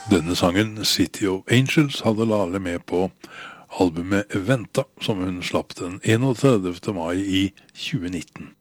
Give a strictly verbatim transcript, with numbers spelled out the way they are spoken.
Denne sangen, City of Angels, hadde Lale med på albumet Venta, som hun slapp den enogtredivte mai i tjue nitten.